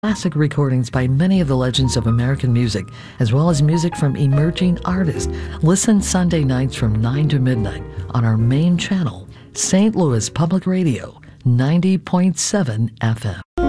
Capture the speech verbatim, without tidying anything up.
classic recordings by many of the legends of American music, as well as music from emerging artists. Listen Sunday nights from nine to midnight on our main channel, Saint Louis Public Radio, ninety point seven F M.